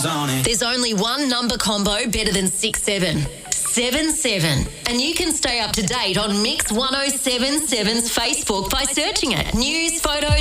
numbers on it. There's only one number combo better than 6-7. 7-7. And you can stay up to date on Mix 1077's Facebook by searching it. News, photos,